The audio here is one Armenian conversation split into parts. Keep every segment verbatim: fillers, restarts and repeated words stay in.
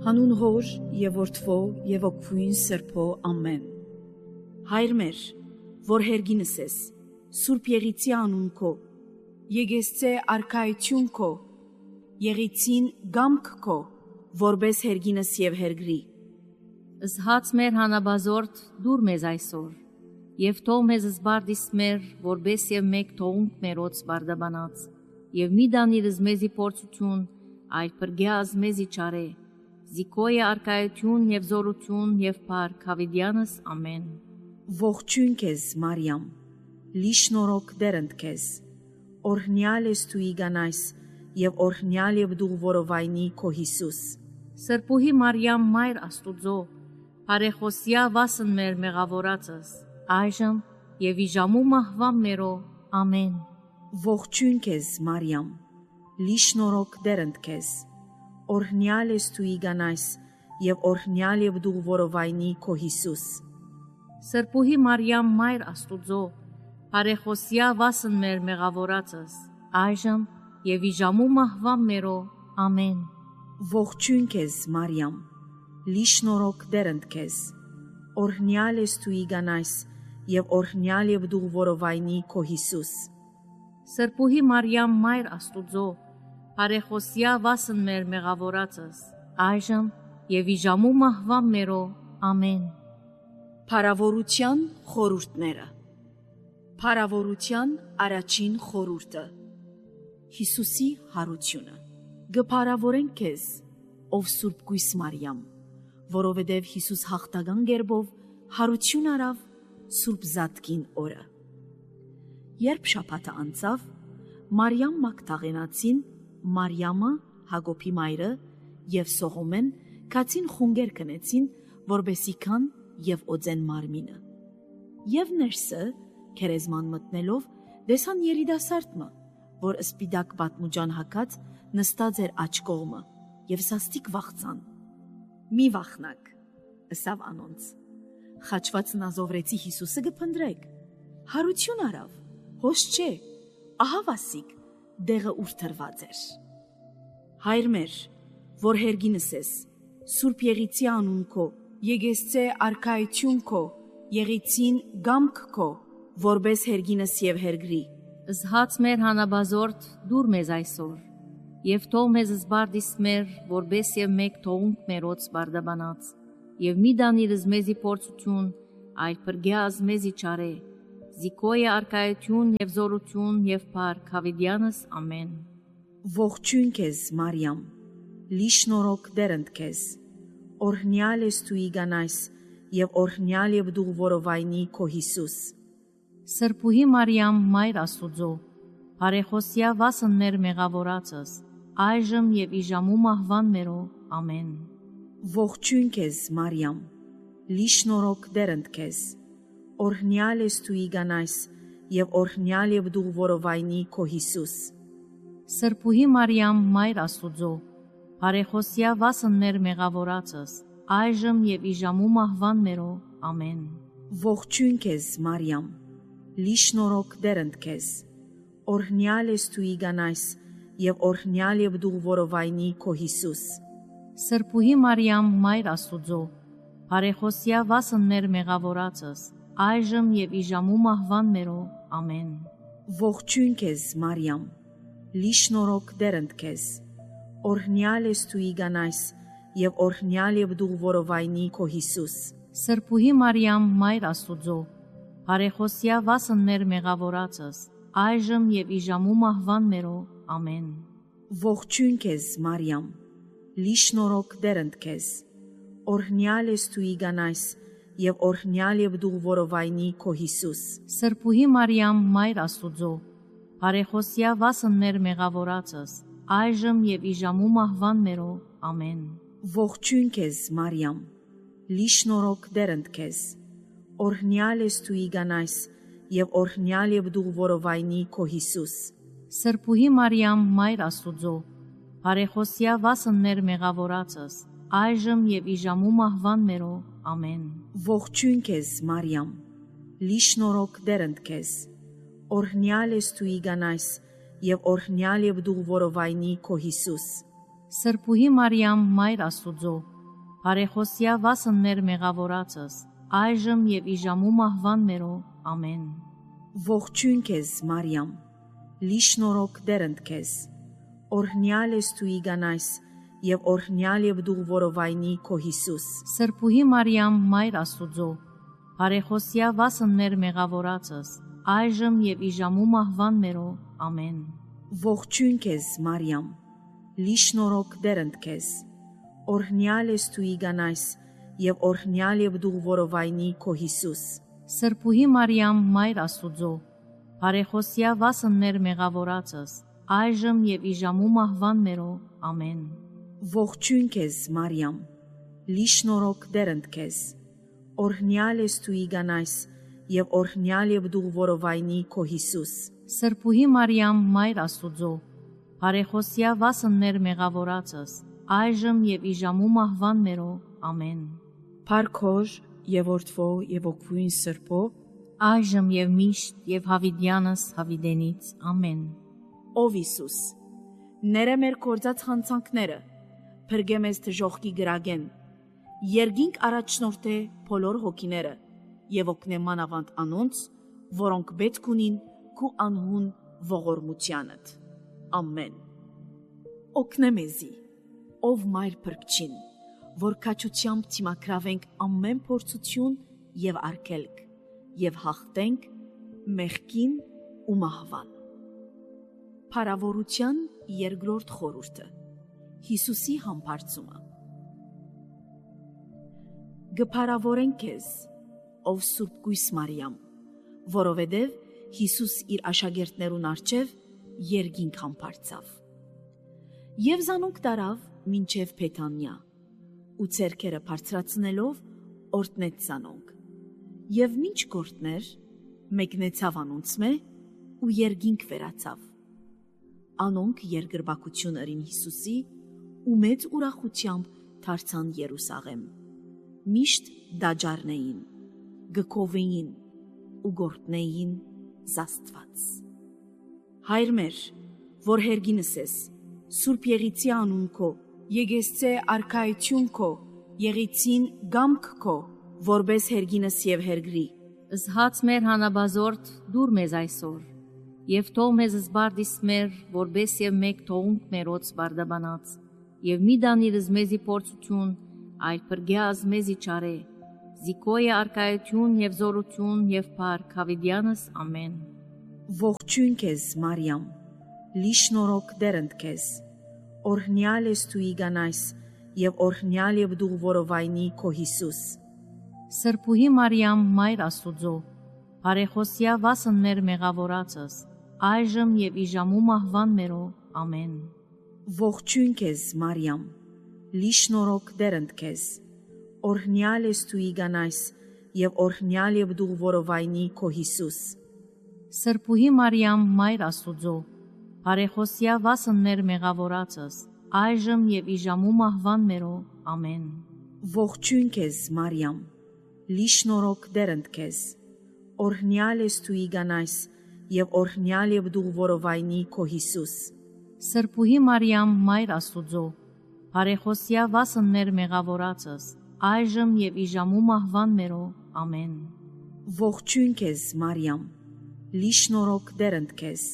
Հանուն Հոր և Որդվո և Օգնուին Սրբո ամեն։ Հայր մեր, որ հերգինս ես, Սուրբ Եղիցի անուն քո, եկեղեցե արքայություն քո, եղիցին գամք քո, որբես հերգինս և հերգրի։ Զհաց մեր հանաբազորդ դուր մեզ այսօր, և թող մեզ զբարդիս մեր, որբես և մեկ թողունք մերոց բարդաբանած, և մի դանիրս մեզի փորձություն, այլ պրգյազ մեզի չարե, զիկոյ արքայություն և զորություն և փառք հավիդյանս ամեն։ Ողջույն քեզ, Մարիամ, լի շնորհք դերընդ քեզ, օրհնյալ ես դու իգանայս, և օրհնյալ և դու որովայնի քո Հիսուս։ Սրբուհի Մարիամ մայր Աստուծո, բարեխոսյա վասն մեր մեղավորածս, այժմ և իժամու մահվան մերո, ամեն։ Ողջույն քեզ, Մարիամ, լի շնորհք դերընդ քեզ, օրհնյալ ես դու իգանայս, և օրհնյալ և դու որովայնի քո Հիսուս։ Սրբուհի Մարիամ մայր Աստուծո, բարեխոսյա վասն մեր մեղավորածս, այժմ և իժամու մահվան մերո, ամեն։ Ողջույն քեզ, Մարիամ, լի շնորհք դերընդ քեզ, օրհնյալ ես դու իգանայս, և օրհնյալ և դու որովայնի քո Հիսուս։ Սրբուհի Մարիամ մայր Աստուծո, բարեխոսյա վասն մեր մեղավորածս, այժմ և իժամու մահվան մերո, ամեն։ Փարավորության խորհուրդները։ Փարավորության առաջին խորհուրդը՝ Հիսուսի հարությունը։ Գփարավորենք քեզ, ով Սուրբ Գույս Մարիամ, որովհետև Հիսուս հաղթական գերբով հարություն արավ Սուրբ Զատկին օրը։ Երբ շաբաթը անցավ, Մարիամ Մագդաղենացին, Մարիամը, Հակոբի մայրը և Սողոմեն կացին խունգեր կնեցին, որբեսի քան և օծեն մարմինը։ Եվ ներսը, քերեզման մտնելով, տեսան երիտասարդը, որ սպիտակ պատմուջան հագած նստած էր աջ կողմը, և սաստիկ վախցան։ Մի վախնակ, ըսավ անոնց, խաչված նազովրեցի Հիսուսը կփնտրեք, հարություն արավ, հոս չէ, ահա վասիկ, դեղը ուր դրված էր։ Հայր մեր, որ հերգինս ես, Սուրբ Եղիցի անուն քո, եկեղեցե արքայություն քո, եղիցին գամք քո, որբես հերգինս և հերգրի։ Զհաց մեր հանաբազորդ դուր մեզ այսօր, և թող մեզ զբարդիս մեր, որբես և մեկ թողունք մերոց բարդաբանած, և մի դանիրս մեզի փորձություն, այլ պրգյազ մեզի չարե, զիկոյ արքայություն և զորություն և փառք հավիդյանս ամեն։ Ողջույն քեզ, Մարիամ, լի շնորհք դերընդ քեզ, օրհնյալ ես դու իգանայս, և օրհնյալ և դու որովայնի քո Հիսուս։ Սրբուհի Մարիամ մայր Աստուծո, բարեխոսյա վասն մեր մեղավորածս, այժմ և իժամու մահվան մերո, ամեն։ Ողջույն քեզ, Մարիամ, լի շնորհք դերընդ քեզ, օրհնյալ ես դու իգանայս, և օրհնյալ և դու որովայնի քո Հիսուս։ Սրբուհի Մարիամ մայր Աստուծո, բարեխոսյա վասն մեր մեղավորածս, այժմ և իժամու մահվան մերո, ամեն։ Ողջույն քեզ, Մարիամ, լի շնորհք դերընդ քեզ, օրհնյալ ես դու իգանայս, և օրհնյալ և դու որովայնի քո Հիսուս։ Սրբուհի Մարիամ մայր Աստուծո, բարեխոսյա վասն մեր մեղավորածս, այժմ և իժամու մահվան մերո, ամեն։ Ողջույն քեզ, Մարիամ, լի շնորհք դերընդ քեզ, օրհնյալ ես դու իգանայս, և օրհնյալ և դու որովայնի քո Հիսուս։ Սրբուհի Մարիամ մայր Աստուծո, բարեխոսյա վասն մեր մեղավորածս, այժմ և իժամու մահվան մերո, ամեն։ Ողջույն քեզ, Մարիամ, լի շնորհք դերընդ քեզ, օրհնյալ ես դու իգանայս, և օրհնյալ և դու որովայնի քո Հիսուս։ Սրբուհի Մարիամ մայր Աստուծո, բարեխոսյա վասն մեր մեղավորածս, այժմ և իժամու մահվան մերո, ամեն։ Ողջույն քեզ, Մարիամ, լի շնորհք դերընդ քեզ, օրհնյալ ես դու իգանայս, և օրհնյալ և դու որովայնի քո Հիսուս։ Սրբուհի Մարիամ մայր Աստուծո, բարեխոսյա վասն մեր մեղավորածս, այժմ և իժամու մահվան մերո, ամեն։ Ողջույն քեզ, Մարիամ, լի շնորհք դերընդ քեզ, օրհնյալ ես դու իգանայս, և օրհնյալ և դու որովայնի քո Հիսուս։ Սրբուհի Մարիամ մայր Աստուծո, Բարեխոսյա վասն մեր մեղավորացս, այժմ եւ իժամու մահվան մերո, ամեն։ Ողջույն քեզ, Մարիամ, լի շնորհք դերընդ քեզ, օրհնյալ ես դու իգանայս եւ օրհնյալ եւ դու որովայնի քո Հիսուս։ Սրբուհի Մարիամ, մայր Աստուծո, բարեխոսյա վասն մեր մեղավորացս, այժմ եւ իժամու մահվան մերո, ամեն։ Ողջույն քեզ, Մարիամ, լի շնորհք դերընդ քեզ, օրհնյալ ես դու իգանայս եւ օրհնյալ եւ դու որովայնի քո Հիսուս։ Սրբուհի Մարիամ, մայր Աստուծո, բարեխոսյա վասն մեր մեղավորացս, այժմ եւ իժամու մահվան մերո, ամեն։ Ողջույն քեզ, Մարիամ, լի շնորհք դերընդ քեզ, օրհնյալ ես դու իգանայս եւ օրհնյալ եւ դու որովայնի քո Հիսուս։ Սրբուհի Մարիամ, մայր Աստուծո, բարեխոսյա վասն մեր մեղավորացս, այժմ եւ իժամու մահվան մերո, ամեն։ Փարքոր եւ որդվո եւ օգուին սրբո, այժմ եւ միշտ եւ հավիդյանս հավիդենից, ամեն։ Ով Հիսուս, ները մեր կործած խանցանքները, փրկե մեզ դժոխքի գրագեն, երգինք առաջնորդե բոլոր հոգիները եւ օգնե մանավանդ անոնց, որոնք պետք ունին քու անհուն ողորմությանդ։ Ամեն։ Օգնե մեզի, ով մայր փրկչին, որ քաջությամբ թիմակրավենք ամեն փորձություն եւ արգելք եւ հաղթենք մեղքին ու մահվան։ Փարավորության երկրորդ խորհուրդը՝ Հիսուսի համբարձումը։ Գփարավորենք քեզ, ով Սուրբ Գույս Մարիամ, որովհետև Հիսուս իր աշակերտներուն առջև երկինք համբարձավ։ Եվ զանոնք տարավ մինչև Փեթանիա, ու ցերքերը բարձրացնելով օրտնեց զանոնք։ Եվ մինչ գործներ մեկնեցավ անոնցմե ու երկինք վերացավ։ Անոնք երկրբակություն ըրին Հիսուսի ու մեծ ուրախությամբ դարձան Երուսաղեմ։ Միշտ դաջարնեին, գկովեին ու գործնեին զաստված։ Հայր մեր, որ հերգինս ես, Սուրբ Եղիցի անուն քո, եկեսցե արքայություն քո, եղիցին գամք քո, որբես հերգինս եւ հերգրի։ Զհաց մեր հանաբազորդ դուր մեզ այսօր, եւ թող մեզ զբարդիս մեր, որբես եւ մեկ թողունք մերոց բարդաբանած, եւ մի դանիրս մեզի փորձություն, այլ պրգյազ մեզի չարե, զիկոյ արքայություն եւ զորություն եւ փառք հավիդյանս, ամեն։ Ողջույն քեզ, Մարիամ, լի շնորհք դերընդ քեզ, օրհնյալ ես դու իգանայս եւ օրհնյալ եւ դու որովայնի քո Հիսուս։ Սրբուհի Մարիամ, մայր Աստուծո, բարեխոսյա վասն մեր մեղավորացս, այժմ եւ իժամու մահվան մերո, ամեն։ Ողջույն քեզ, Մարիամ, լի շնորհք դերընդ քեզ, օրհնյալ ես դու իգանայս եւ օրհնյալ եւ դու որովայնի քո Հիսուս։ Սրբուհի Մարիամ, մայր Աստուծո, բարեխոսյա վասն մեր մեղավորացս, այժմ եւ իժամու մահվան մերո, ամեն։ Ողջույն քեզ, Մարիամ, լի շնորհք դերընդ քեզ, օրհնյալ ես դու իգանայս եւ օրհնյալ եւ դու որովայնի քո Հիսուս։ Սրբուհի Մարիամ, մայր Աստուծո, բարեխոսյա վասն մեր մեղավորացս, այժմ եւ իժամու մահվան մերո, ամեն։ Ողջույն քեզ, Մարիամ, լի շնորհք դերընդ քեզ,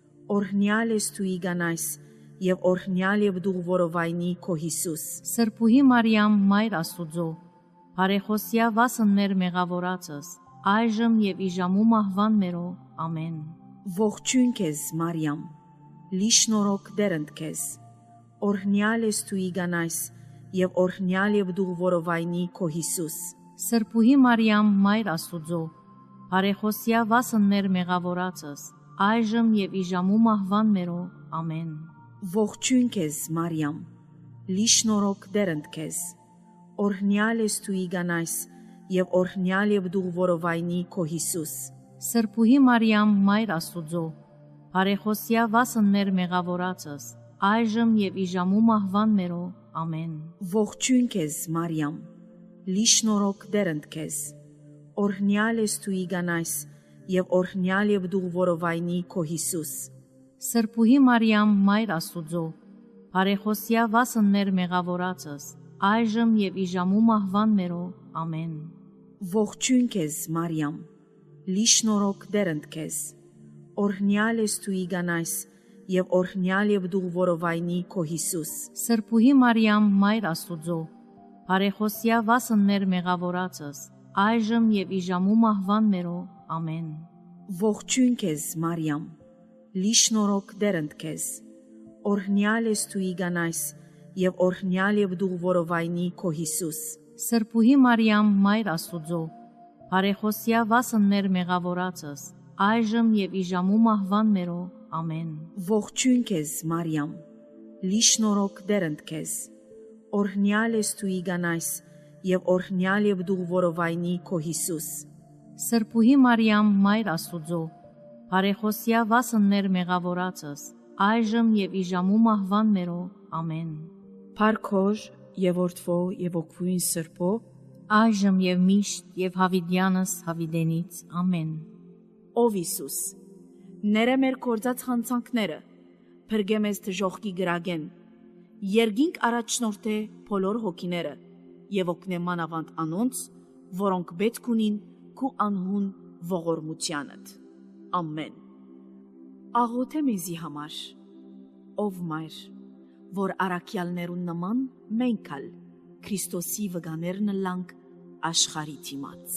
օրհնյալ ես դու իգանայս եւ օրհնյալ եւ դու որովայնի քո Հիսուս։ Սրբուհի Մարիամ, մայր Աստուծո, բարեխոսյա վասն մեր մեղավորացս, այժմ եւ իժամու մահվան մերո, ամեն։ Ողջույն քեզ, Մարիամ, լի շնորհք դերընդ քեզ, օրհնյալ ես դու իգանայս եւ օրհնյալ եւ դու որովայնի քո Հիսուս։ Սրբուհի Մարիամ, մայր Աստուծո, բարեխոսյա վասն մեր մեղավորացս, այժմ եւ իժամու մահվան մերո, ամեն։ Ողջույն քեզ, Մարիամ, լի շնորհք դերընդ քեզ, օրհնյալ ես դու իգանայս եւ օրհնյալ եւ դու որովայնի քո Հիսուս։ Սրբուհի Մարիամ, մայր Աստուծո, բարեխոսյա վասն մեր մեղավորացս, այժմ եւ իժամու մահվան մերո, ամեն։ Ողջույն քեզ, Մարիամ, լի շնորհք դերընդ քեզ, օրհնյալ ես դու իգանայս եւ օրհնյալ եւ դու որովայնի քո Հիսուս։ Սրբուհի Մարիամ, մայր Աստուծո, բարեխոսյա վասն մեր մեղավորացս, այժմ եւ ի ժամու մահվան մերո։ Ամեն։ Ողջույն քեզ, Մարիամ, լի շնորհք դերընդ քեզ, օրհնյալ ես դու իգանայս, եւ օրհնյալ եւ դու որովայնի քո Հիսուս։ Սրբուհի Մարիամ, Մայր Աստուծո, բարեխոսյա վասն մեր մեղավորացս, այժմ եւ ի ժամու մահվան մերո։ Ամեն։ Ողջույն քեզ, Մարիամ, լի շնորհք դերընդ քեզ, օրհնյալ ես դու իգանայս, եւ օրհնյալ եւ դու որովայնի քո Հիսուս։ Սրբուհի Մարիամ, Մայր Աստուծո, բարեխոսյա վասն մեր մեղավորացս, այժմ եւ ի ժամու մահվան մերո։ Ամեն։ Ողջույն քեզ, Մարիամ, լի շնորհք դերընդ քեզ, օրհնյալ ես դու իգանայս, եւ օրհնյալ եւ դու որովայնի քո Հիսուս։ Սրբուհի Մարիամ, Մայր Աստուծո, բարեխոսյա վասն մեր մեղավորացս, այժմ եւ ի ժամու մահվան մերո։ Ամեն։ Փարքոր եւ Որդվո եւ Օգուին Սրբո, այժմ եւ միշտ եւ հավիտյանս հավիտենից։ Ամեն։ Ով Հիսուս, ները մեր կործած հանցանքները, փրկե մեզ դժոխքի գրագեն, երգինք առաջնորդե բոլոր հոգիները եւ օգնե մանավանդ անոնց, որոնք պետք ունին քու անհուն ողորմությանդ։ Ամեն։ Աղոթե մեզի համար, ով Մայր, որ առաքյալներուն նման մենք ալ Քրիստոսի վգաներն լանք աշխարհի դիմաց։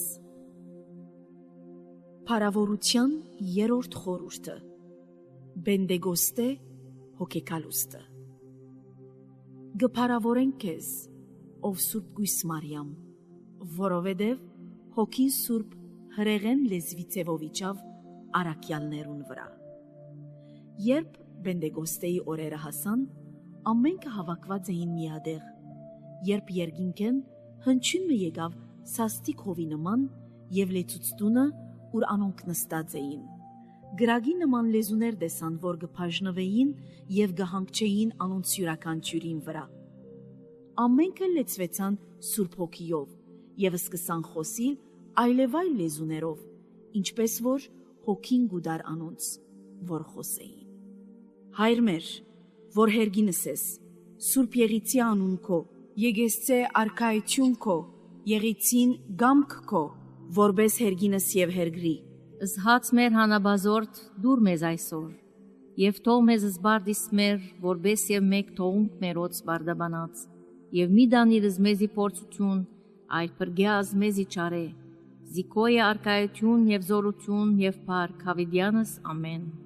Փարավորության երրորդ խորհուրդը, Բենդեգոստե հոգեկալուստը։ Գփարավորենք քեզ, ով Սուրբ Գույս Մարիամ, որովհետև հոգին Սուրբ հրեղեն լեզվի ձևով իջավ առաքյալներուն վրա։ Երբ Բենդեգոստեի օրերը հասան, ամենքը հավաքված էին միադեղ, երբ երկինքեն հնչյունը եկավ սաստիկ հովի նման եւ լեցուցտունը, ուր անոնք նստած էին։ Գրագի նման լեզուներ տեսան, որ գբաժնվեին եւ գահանգչեին անոնց յուրաքանչյուրին վրա։ Ամենքը լեցվեցան Սուրբ Հոգիով եւ սկսան խոսիլ այլևայլ լեզուներով, ինչպես որ հոգին գուդար անոնց, որ խոսեին։ Հայր մեր, որ հերգինս ես, Սուրբ Եղիցի անուն քո, եկեսցե արքայություն քո, եղիցին գամք քո, որբես հերգինս եւ հերգրի։ Զհաց մեր հանաբազորդ դուր մեզ այսօր, եւ թող մեզ զբարդիս մեր, որբես եւ մեկ թողունք մերոց բարդաբանած, եւ մի դանիրս մեզի փորձություն, այլ պրգյազ մեզի չարե, զիկոյ արքայություն եւ զորություն եւ փառք հավիտյանս ամեն։